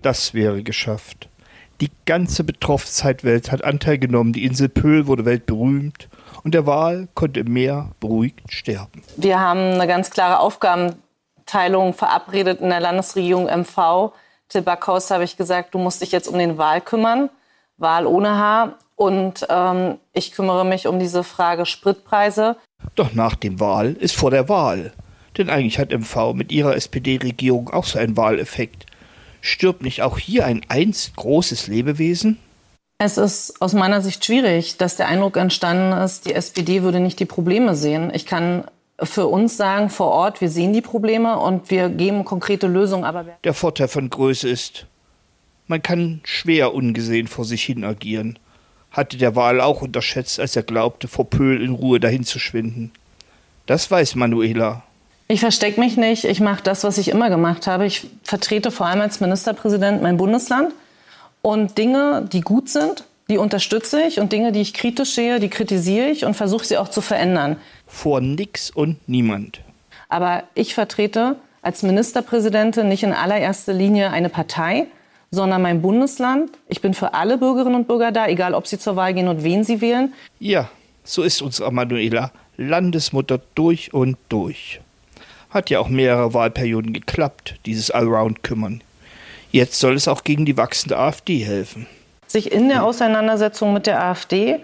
Das wäre geschafft. Die ganze Betroffenheitswelt hat Anteil genommen, die Insel Pöhl wurde weltberühmt und der Wal konnte im Meer beruhigt sterben. Wir haben eine ganz klare Aufgabenteilung verabredet in der Landesregierung MV. Till Backhaus habe ich gesagt, du musst dich jetzt um den Wal kümmern, Wal ohne Haar. Und ich kümmere mich um diese Frage Spritpreise. Doch nach dem Wal ist vor der Wahl. Denn eigentlich hat MV mit ihrer SPD-Regierung auch so einen Wahleffekt. Stirbt nicht auch hier ein einst großes Lebewesen? Es ist aus meiner Sicht schwierig, dass der Eindruck entstanden ist, die SPD würde nicht die Probleme sehen. Ich kann für uns sagen, vor Ort, wir sehen die Probleme und wir geben konkrete Lösungen. Aber der Vorteil von Größe ist, man kann schwer ungesehen vor sich hin agieren. Hatte der Wal auch unterschätzt, als er glaubte, vor Pöhl in Ruhe dahin zu schwinden. Das weiß Manuela. Ich verstecke mich nicht, ich mache das, was ich immer gemacht habe. Ich vertrete vor allem als Ministerpräsident mein Bundesland. Und Dinge, die gut sind, die unterstütze ich. Und Dinge, die ich kritisch sehe, die kritisiere ich und versuche sie auch zu verändern. Vor nix und niemand. Aber ich vertrete als Ministerpräsidentin nicht in allererster Linie eine Partei, sondern mein Bundesland. Ich bin für alle Bürgerinnen und Bürger da, egal ob sie zur Wahl gehen und wen sie wählen. Ja, so ist unsere Manuela, Landesmutter durch und durch. Hat ja auch mehrere Wahlperioden geklappt, dieses Allround-Kümmern. Jetzt soll es auch gegen die wachsende AfD helfen. Sich in der Auseinandersetzung mit der AfD,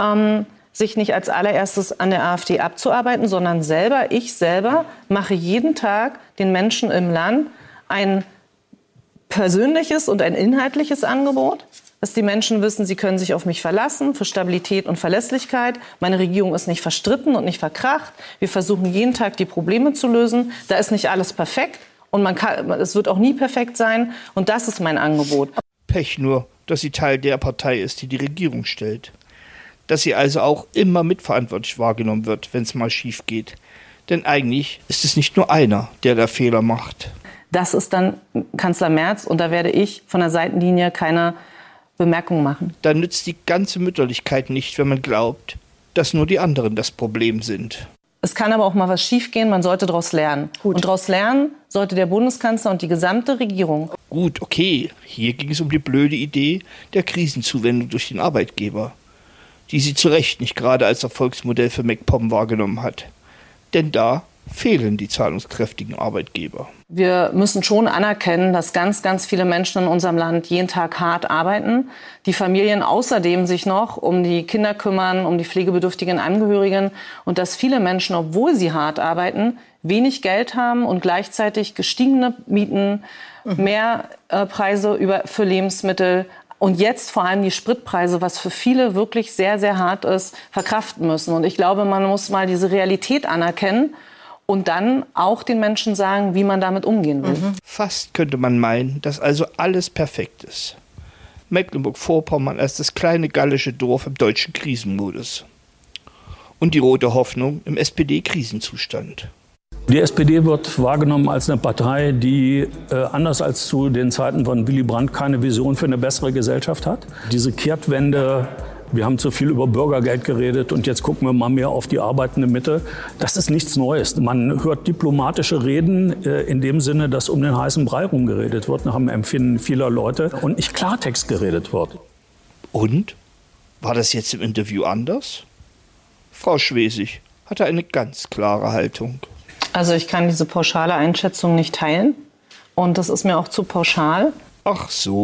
sich nicht als allererstes an der AfD abzuarbeiten, sondern ich selber mache jeden Tag den Menschen im Land ein persönliches und ein inhaltliches Angebot, dass die Menschen wissen, sie können sich auf mich verlassen für Stabilität und Verlässlichkeit. Meine Regierung ist nicht verstritten und nicht verkracht. Wir versuchen jeden Tag die Probleme zu lösen. Da ist nicht alles perfekt und es wird auch nie perfekt sein. Und das ist mein Angebot. Pech nur, dass sie Teil der Partei ist, die die Regierung stellt. Dass sie also auch immer mitverantwortlich wahrgenommen wird, wenn es mal schief geht. Denn eigentlich ist es nicht nur einer, der da Fehler macht. Das ist dann Kanzler Merz und da werde ich von der Seitenlinie keine Bemerkung machen. Da nützt die ganze Mütterlichkeit nicht, wenn man glaubt, dass nur die anderen das Problem sind. Es kann aber auch mal was schiefgehen, man sollte daraus lernen. Gut. Und daraus lernen sollte der Bundeskanzler und die gesamte Regierung. Gut, okay, hier ging es um die blöde Idee der Krisenzuwendung durch den Arbeitgeber, die sie zu Recht nicht gerade als Erfolgsmodell für MacPom wahrgenommen hat. Denn da fehlen die zahlungskräftigen Arbeitgeber. Wir müssen schon anerkennen, dass ganz, ganz viele Menschen in unserem Land jeden Tag hart arbeiten. Die Familien außerdem sich noch um die Kinder kümmern, um die pflegebedürftigen Angehörigen. Und dass viele Menschen, obwohl sie hart arbeiten, wenig Geld haben und gleichzeitig gestiegene Mieten, mehr Preise für Lebensmittel und jetzt vor allem die Spritpreise, was für viele wirklich sehr, sehr hart ist, verkraften müssen. Und ich glaube, man muss mal diese Realität anerkennen und dann auch den Menschen sagen, wie man damit umgehen will. Fast könnte man meinen, dass also alles perfekt ist. Mecklenburg-Vorpommern als das kleine gallische Dorf im deutschen Krisenmodus. Und die rote Hoffnung im SPD-Krisenzustand. Die SPD wird wahrgenommen als eine Partei, die anders als zu den Zeiten von Willy Brandt keine Vision für eine bessere Gesellschaft hat. Diese Kehrtwende, wir haben zu viel über Bürgergeld geredet und jetzt gucken wir mal mehr auf die arbeitende Mitte. Das ist nichts Neues. Man hört diplomatische Reden in dem Sinne, dass um den heißen Brei rumgeredet wird, nach dem Empfinden vieler Leute und nicht Klartext geredet wird. Und? War das jetzt im Interview anders? Frau Schwesig hatte eine ganz klare Haltung. Also ich kann diese pauschale Einschätzung nicht teilen und das ist mir auch zu pauschal. Ach so.